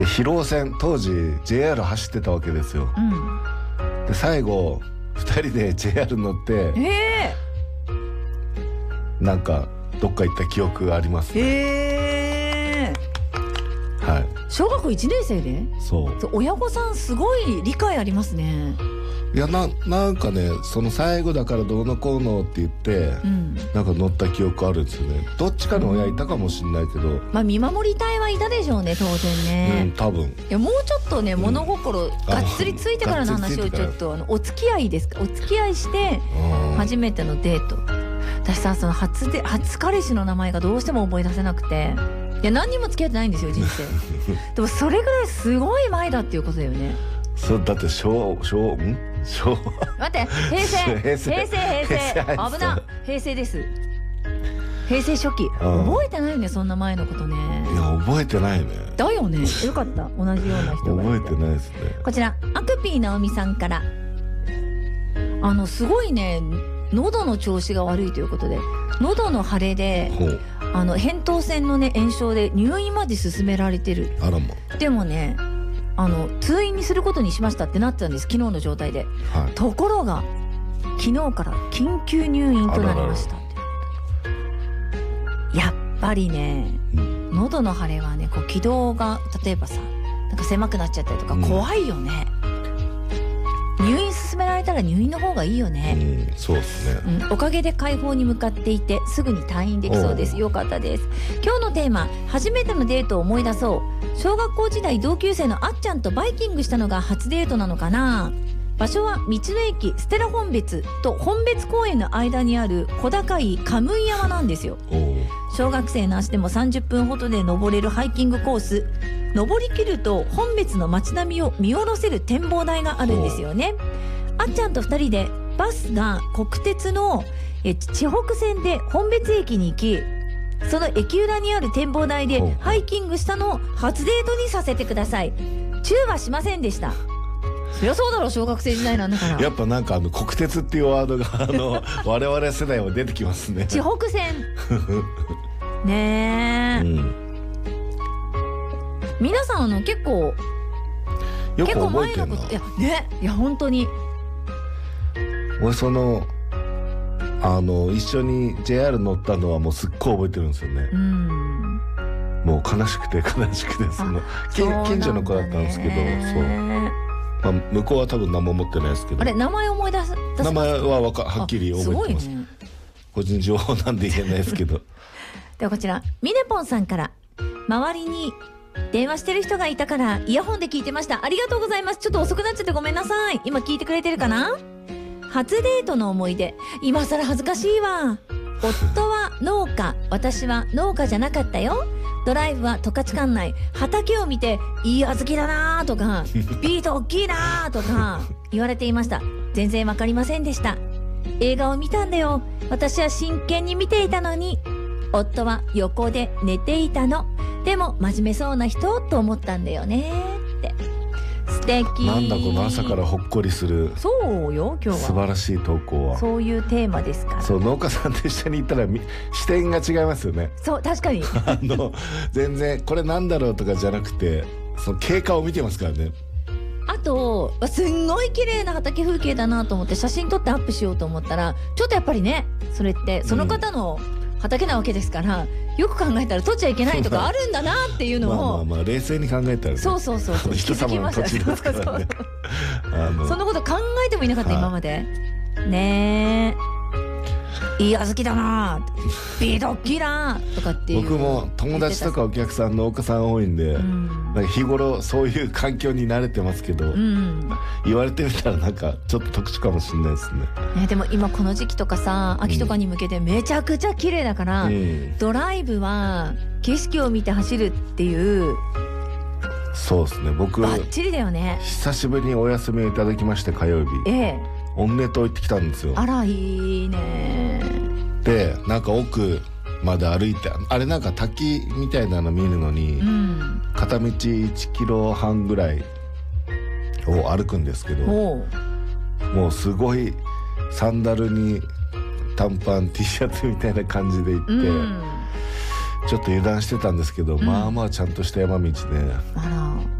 広尾線当時 JR 走ってたわけですよ、で最後2人で JR 乗って、なんかどっか行った記憶がありますね。はい。 小学校1年生で？そう。親御さんすごい理解ありますね。 いやなんかね、その最後だからどうのこうのって言って、なんか乗った記憶あるんですよね。どっちかの親いたかもしれないけど、 まあ見守り隊はいたでしょうね、当然ね。 多分。いやもうちょっとね、物心がっつりついてからの話をちょっとお付き合いですか、お付き合いして初めてのデート。私さ、その初彼氏の名前がどうしても思い出せなくて、いや何にも付き合ってないんですよ人生でもそれぐらいすごい前だっていうことだよね。 そうだって昭待って平成危な、平成です。平成初期、覚えてないよね、そんな前のことね。 いや覚えてないね。 だよね。よかった、同じような人が覚えてないですね。 こちらアクピー直美さんから、すごいね、喉の調子が悪いということで、喉の腫れで扁桃腺のね炎症で入院まで進められてる。 あらま。 でもね、通院にすることにしましたってなったんです、昨日の状態で、ところが昨日から緊急入院となりました。やっぱりね、喉の腫れはね、こう気道が例えばさ、なんか狭くなっちゃったりとか怖いよね。入院進められたら入院の方がいいよね。 そうですね、 おかげで解放に向かっていてすぐに退院できそうです。よかったです。今日のテーマ、初めてのデートを思い出そう。小学校時代同級生のあっちゃんとバイキングしたのが初デートなのかな。場所は道の駅ステラ本別と本別公園の間にある小高いカムイ山なんですよ。小学生の足でも30分ほどで登れるハイキングコース。登りきると本別の街並みを見下ろせる展望台があるんですよね。あっちゃんと2人でバスが国鉄の千北線で本別駅に行き、その駅裏にある展望台でハイキングしたのを初デートにさせてください。チューはしませんでした。そりゃそうだろう、小学生時代なんだから。 やっぱなんか国鉄っていうワードが我々世代は出てきますね。 千北線ねえ、皆さん結構よく覚えてるな。 いや本当に俺一緒に JR 乗ったのはもうすっごい覚えてるんですよね。もう悲しくてその近所の子だったんですけど、そう、向こうは多分何も持ってないですけど。 あれ、名前思い出す？ 名前ははっきり覚えてます。個人情報なんで言えないですけどではこちらミネポンさんから、周りに電話してる人がいたからイヤホンで聞いてました。ありがとうございます。ちょっと遅くなっちゃってごめんなさい。今聞いてくれてるかな。初デートの思い出、今更恥ずかしいわ。夫は農家、私は農家じゃなかったよ。ドライブは十勝管内、畑を見ていい小豆だなとかビート大きいなとか言われていました。全然わかりませんでした。映画を見たんだよ。私は真剣に見ていたのに、夫は横で寝ていたの。でも真面目そうな人と思ったんだよねって。素敵。 なんだこの朝からほっこりする。 そうよ、今日は素晴らしい投稿は。 そういうテーマですから。 そう、農家さんと一緒に行ったら視点が違いますよね。 そう、確かに全然これなんだろうとかじゃなくて、その経過を見てますからね。 あとすんごい綺麗な畑風景だなと思って写真撮ってアップしようと思ったら、ちょっとやっぱりね、それってその方の畑なわけですから、よく考えたら取っちゃいけないとかあるんだなっていうのをまあ冷静に考えたらね。 そう人様の土地ですからねそのこと考えてもいなかった、今までねえ。いい小豆だな、ビート大きいなとかっていう。 僕も友達とかお客さん農家さん多いんで、なんか日頃そういう環境に慣れてますけど、言われてみたらなんかちょっと特殊かもしれないですね。 でも今この時期とかさ、秋とかに向けてめちゃくちゃ綺麗だから、ドライブは景色を見て走るっていう。 そうですね、僕バッチリだよね。 久しぶりにお休みをいただきまして、火曜日、温根島行ってきたんですよ。 あら、いいね。 でなんか奥まで歩いて、あれなんか滝みたいなの見るのに、片道1キロ半ぐらいを歩くんですけど、もうすごいサンダルに短パン T シャツみたいな感じで行って、 ちょっと油断してたんですけど、まあまあちゃんとした山道で、 あら